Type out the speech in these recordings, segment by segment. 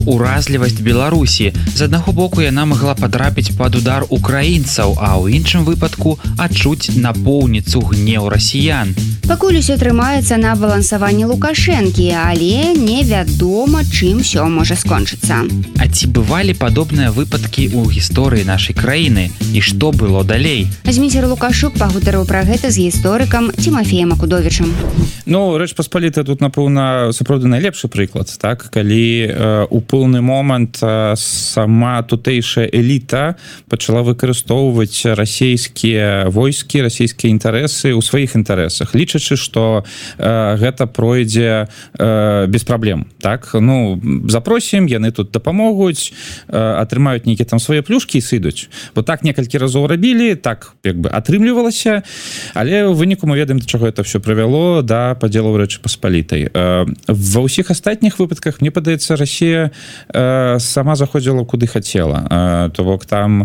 Уразлівасць Беларусі. З аднаго боку яна магла падрапіць пад удар украінцаў, а ў іншым выпадку адчуць напоўніцу гнеў расіян. Пакуль усё трымаецца на балансаванні Лукашэнкі, але невядома, чым усё можа скончыцца. А ці бывалі падобныя выпадкі ў гісторыі нашай краіны? І што было далей? Зміцер Лукашук пагутарыў пра гэта з гісторыкам Тимофеем Акудовічам. Рэч Паспалітая тут, напэўна, сапраўды найлепшы прыклад, так? Калі у пэўны момант сама тутэйшая эліта пачала выкарыстоўваць расійскія войскі, расійскія інтарэсы ў сваіх інтарэсах, лічачы, што гэта пройдзе без праблем. Так? Запросім, яны тут дапамогуць, атрымаюць нейкія там свае плюшкі і сыдуць. Бо так некалькі разоў рабілі, так як бы атрымлівалася, але ў выніку мы ведаем, да чаго это все прывяло, да падзелаў Рэчы Паспалітай. Ва ўсіх астатніх выпадках, мне падаецца, Расія сама заходзіла куды хацела. То бок там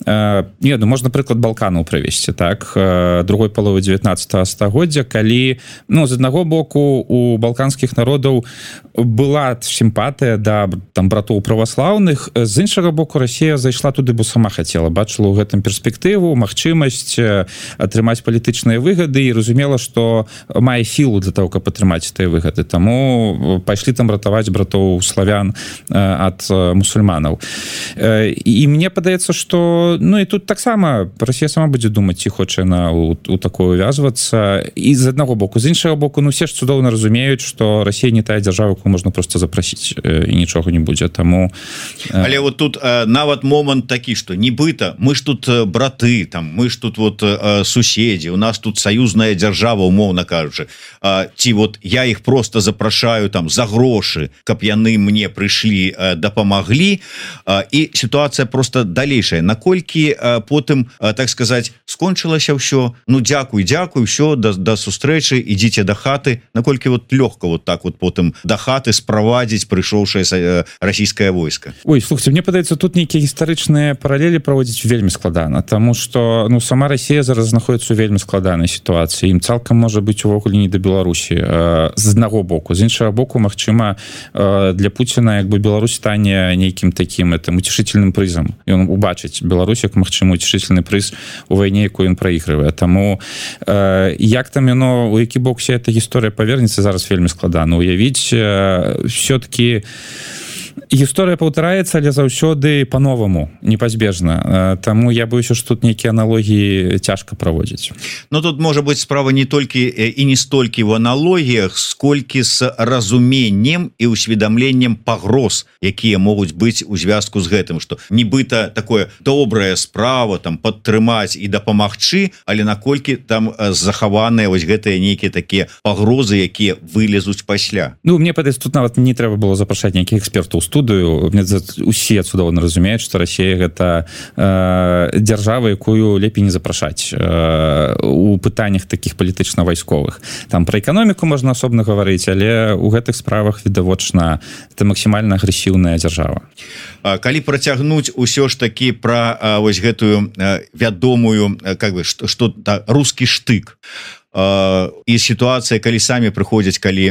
можна прыклад Балканаў прывесці, так, другой паловы 19 стагоддзя, калі з аднаго боку у балканскіх народаў была сімпатыя да там братоў праваслаўных, з іншага боку Расія зайшла туды, бо сама хацела, бачыла ў гэтым перспектыву, магчымасць атрымаць палітычныя выгады і разумела, што мае сілу для того, каб атрымаць тыя выгады. Таму пайшлі там ратаваць братоў славян ад мусульманаў. І мне падаецца, што і тут таксама Расія сама будзе думаць, ці хоча яна у такое увязвацца. І з аднаго боку, з іншага боку, усе ж цудоўна разумеюць, што Расія не тая дзяржава, якую можна проста запрасіць, і нічога не будзе. Таму але вот тут нават момант такі, што нібыта мы ж тут браты, там мы ж тут вот суседзі, у нас тут саюзная дзяржава, умоўна кажучы, ці вот я іх просто запрашаю там за грошы, каб яны мне прыйшлі, дапамаглі, і сітуацыя просто далейшая. Наколькі потым, так сказаць, скончылася ўсё, дзякуй, ўсё, да сустрэчы, ідзіце да хаты, наколькі вот лёгка вот так вот потым да хаты справадзіць прыйшоўшае расійскае войска. Ой, слухайте, мне падаецца, тут нейкія гістарычныя паралелі праводзіць вельмі складана, таму што сама Расія зараз знаходіцца ў вельмі складанай сітуацыі. Ім цалкам можа быць увогуле не да Беларусі з аднаго боку. З іншага боку, магчыма, для Пуціна як бы Беларусь стане нейкім такім уцешительным прызам. Ён убачыць Беларусь як магчымы уцешительны прыз у вайне, якую ён праігрывае. Таму як там яно, у які бок вся эта гісторыя павернецца, зараз вельмі складана уявіць. Все-таки гісторыя паўтараецца, але заўсёды па-новаму, непазбежна. Таму я боюся, што тут нейкія аналогіі цяжка праводзіць. Тут можа быць справа не толькі і не столькі ў аналогіях, сколькі з разуменнем і усведамленнем пагроз, якія могуць быць у звязку з гэтым, што нібыта такое добрая справа там падтрымаць і дапамагчы, але наколькі там захаваныя вось гэтыя нейкія такія пагрозы, якія вылезуць пасля. Мне падаецца, тут нават не трэба было запрашаць нейкіх экспертаў студыю. Усе цудоўна разумеюць, што Расія гэта дзяржава, якую лепей не запрашаць у пытаннях такіх палітычна-вайсковых. Там пра эканоміку можна асобна гаварыць, але ў гэтых справах відавочна это максімальна агрэсіўная дзяржава. Калі працягнуць усё ж такі пра вось гэтую вядомую, как бы, што рускі штык, і сітуацыя, калі самі прыходзяць, калі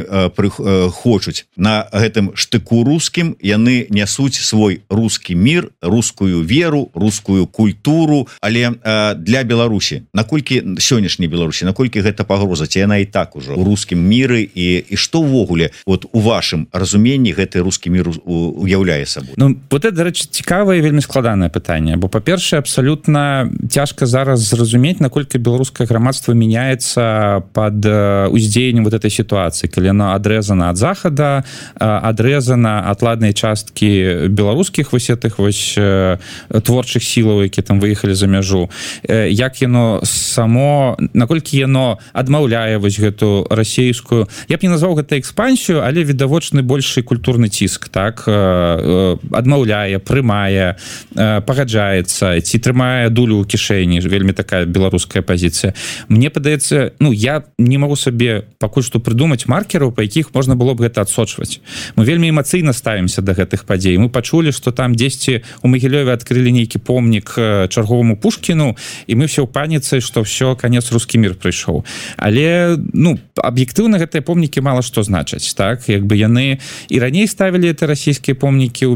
хочуць на гэтым штыку рускім, яны нясуць свой рускі мір, рускую веру, рускую культуру, але для Беларусі, наколькі сённяшняй Беларусі, наколькі гэта пагроза, ці яна і так ужо у рускім міры, і што ўвогуле вот у вашым разуменні гэты рускі мір уяўляе сабой? Вот это, дарэчы, цікавае і вельмі складанае пытанне, бо, па-першае, абсалютна цяжка зараз зразумець, наколькі беларускае грамадства мяняецца под уздзеяннем вот этой ситуации, калі яно адрэзана ад захада, адрэзана ад ладнай часткі беларускіх вось этих вось творчых сілаў, які там выехалі за мяжу, як яно само, наколькі яно адмаўляе вось гэту расійскую, я б не назваў гэта экспансію, але відавочны большы культурны ціск, так, адмаўляе, прымае, пагаджаецца, ці трымае дулю ў кішэні, вельмі такая беларуская пазіцыя. Мне падаецца, ну я не могу сабе пакуль што прыдумаць маркераў, па якіх можна было б гэта адсочваць. Мы вельмі эмацыйна ставімся да гэтых падзей. Мы пачулі, што там дзесьці у Магілёве адкрылі нейкі помнік чарговаму Пушкіну, і мы все ў паніцы, што все, канец рускі мір прыйшоў. Але ну аб'ектыўна гэтыя помнікі мала што значаць, так як бы яны і раней ставілі это расійскія помнікі ў